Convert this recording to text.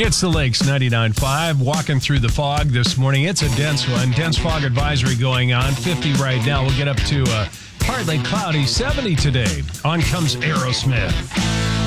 It's the Lakes 99.5. Walking through the fog this morning. It's a dense one. Dense fog advisory going on. 50 right now. We'll get up to partly cloudy. 70 today. On comes Aerosmith.